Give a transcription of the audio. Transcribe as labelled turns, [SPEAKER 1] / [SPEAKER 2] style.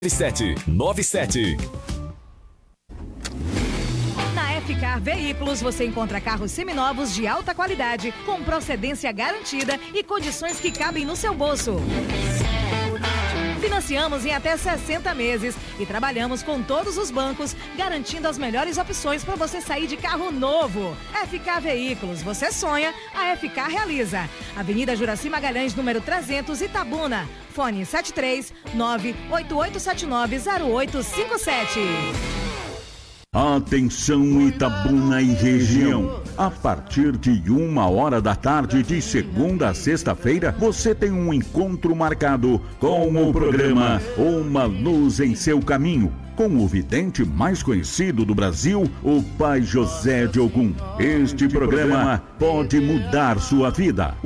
[SPEAKER 1] 9797.
[SPEAKER 2] Na FCar Veículos você encontra carros seminovos de alta qualidade, com procedência garantida e condições que cabem no seu bolso. Financiamos em até 60 meses e trabalhamos com todos os bancos, garantindo as melhores opções para você sair de carro novo. FCar Veículos, você sonha, a FCar realiza. Avenida Juraci Magalhães, número 300, Itabuna. Fone 73-98879-0857.
[SPEAKER 3] Atenção Itabuna e região. A partir de 1h da tarde de segunda a sexta-feira, você tem um encontro marcado com o programa Uma Luz em Seu Caminho, com o vidente mais conhecido do Brasil, o Pai José de Ogum. Este programa pode mudar sua vida.